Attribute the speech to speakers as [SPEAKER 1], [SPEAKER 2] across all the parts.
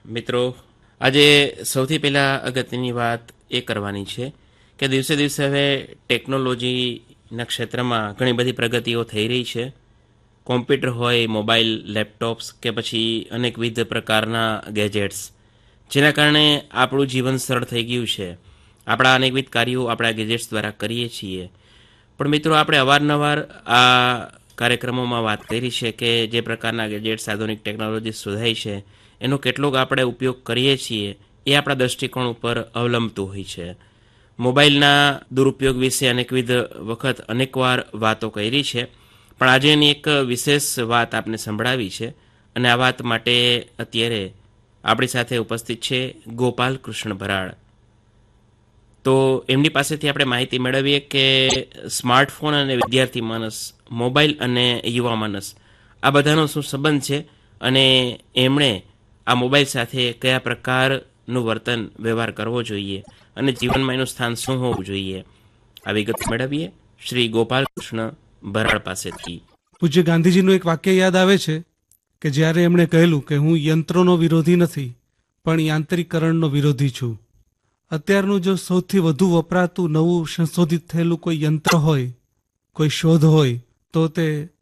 [SPEAKER 1] મિત્રો, આજે સૌથી પહેલાં અગત્યની વાત એ કરવાની છે કે દિવસે દિવસે હવે ટેકનોલોજીના ક્ષેત્રમાં ઘણી બધી પ્રગતિઓ થઈ રહી છે. કોમ્પ્યુટર હોય, મોબાઈલ, લેપટોપ્સ કે પછી અનેકવિધ પ્રકારના ગેજેટ્સ, જેના કારણે આપણું જીવન સરળ થઈ ગયું છે. આપણા અનેકવિધ કાર્યો આપણા ગેજેટ્સ દ્વારા કરીએ છીએ. પણ મિત્રો, આપણે અવારનવાર આ કાર્યક્રમોમાં વાત કરી છે કે જે પ્રકારના ગેજેટ્સ, આધુનિક ટેકનોલોજી શોધાઈ છે, એનો કેટલોક આપણે ઉપયોગ કરીએ છીએ એ આપણા દૃષ્ટિકોણ ઉપર અવલંબતું હોય છે. મોબાઈલના દુરુપયોગ વિશે અનેકવિધ વખત અનેકવાર વાતો કરી છે, પણ આજે એની એક વિશેષ વાત આપને સંભળાવી છે. અને આ વાત માટે અત્યારે આપણી સાથે ઉપસ્થિત છે ગોપાલ કૃષ્ણ ભરાડ. તો એમની પાસેથી આપણે માહિતી મેળવીએ કે સ્માર્ટફોન અને વિદ્યાર્થી માનસ, મોબાઈલ અને યુવા માનસ, આ બધાનો શું સંબંધ છે અને એમણે આ મોબાઈલ સાથે કયા પ્રકારનું વર્તન વ્યવહાર કરવો જોઈએ અને જીવનમાં એનું સ્થાન શું હોવું જોઈએ. આ વિગત મેળવીએ શ્રી ગોપાલ કૃષ્ણ ભરાડ પાસેથી.
[SPEAKER 2] પૂજ્ય ગાંધીજીનું એક વાક્ય યાદ આવે છે કે જ્યારે એમણે કહેલું કે હું યંત્રોનો વિરોધી નથી, પણ યાંત્રિકરણનો વિરોધી છું. અત્યારનું જો સૌથી વધુ વપરાતું નવું સંશોધિત થયેલું કોઈ યંત્ર હોય, કોઈ શોધ હોય, તો તે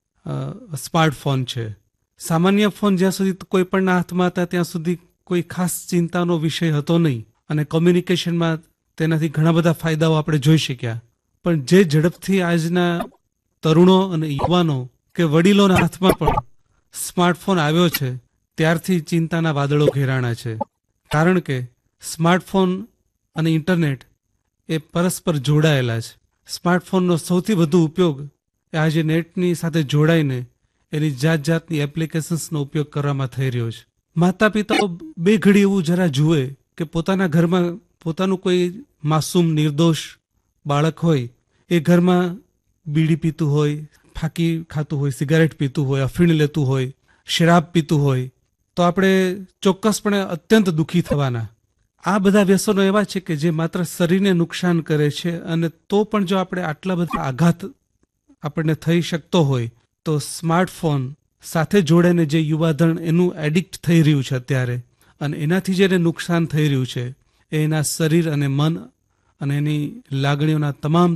[SPEAKER 2] સ્માર્ટફોન છે. સામાન્ય ફોન જ્યાં સુધી કોઈ પણના હાથમાં હતા ત્યાં સુધી કોઈ ખાસ ચિંતાનો વિષય હતો નહીં, અને કોમ્યુનિકેશનમાં તેનાથી ઘણા બધા ફાયદાઓ આપણે જોઈ શક્યા. પણ જે ઝડપથી આજના તરુણો અને યુવાનો કે વડીલોના હાથમાં પણ સ્માર્ટફોન આવ્યો છે, ત્યારથી ચિંતાના વાદળો ઘેરાણા છે. કારણ કે સ્માર્ટફોન અને ઇન્ટરનેટ એ પરસ્પર જોડાયેલા છે. સ્માર્ટફોનનો સૌથી વધુ ઉપયોગ એ આજે નેટની સાથે જોડાઈને એની જાત જાતની એપ્લિકેશન્સનો ઉપયોગ કરવામાં થઈ રહ્યો છે. માતા પિતાઓ બે ઘડી એવું જરા જુએ કે પોતાના ઘરમાં પોતાનું કોઈ માસૂમ નિર્દોષ બાળક હોય, એ ઘરમાં બીડી પીતું હોય, ફાંકી ખાતું હોય, સિગારેટ પીતું હોય, અફીણ લેતું હોય, શરાબ પીતું હોય, તો આપણે ચોક્કસપણે અત્યંત દુઃખી થવાના. આ બધા વ્યસનો એવા છે કે જે માત્ર શરીરને નુકસાન કરે છે, અને તો પણ જો આપણે આટલા બધા આઘાત આપણને થઈ શકતો હોય, તો સ્માર્ટફોન સાથે જોડાઈને જે યુવાધન એનું એડિક્ટ થઈ રહ્યું છે અત્યારે, અને એનાથી જેને નુકસાન થઈ રહ્યું છે એ એના શરીર અને મન અને એની લાગણીઓના તમામ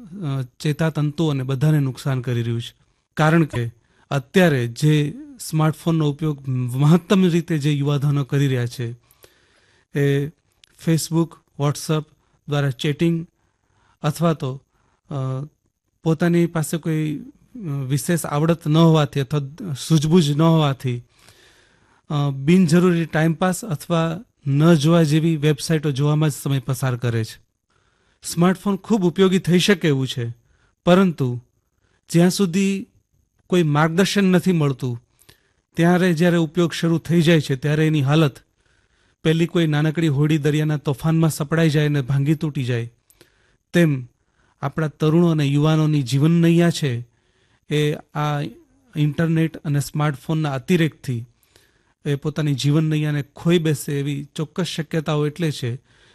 [SPEAKER 2] ચેતાતંતુ અને બધાને નુકસાન કરી રહ્યું છે. કારણ કે અત્યારે જે સ્માર્ટફોનનો ઉપયોગ મહત્તમ રીતે જે યુવાધનો કરી રહ્યા છે એ ફેસબુક, વોટ્સઅપ દ્વારા ચેટિંગ, અથવા તો પોતાની પાસે કોઈ વિશેષ આવડત ન હોવાથી અથવા સૂઝબૂઝ ન હોવાથી બિનજરૂરી ટાઈમપાસ અથવા ન જોવા જેવી વેબસાઇટો જોવામાં જ સમય પસાર કરે છે. સ્માર્ટફોન ખૂબ ઉપયોગી થઈ શકે એવું છે, પરંતુ જ્યાં સુધી કોઈ માર્ગદર્શન નથી મળતું ત્યારે જ્યારે ઉપયોગ શરૂ થઈ જાય છે ત્યારે એની હાલત પહેલી કોઈ નાનકડી હોડી દરિયાના તોફાનમાં સપડાઈ જાય અને ભાંગી તૂટી જાય, તેમ આપણા તરુણો અને યુવાનોની જીવનનૈયા છે એ આ ઇન્ટરનેટ અને સ્માર્ટફોનના અતિરેકથી એ પોતાની જીવનનૈયાને ખોઈ બેસે એવી ચોક્કસ શક્યતાઓ એટલે છે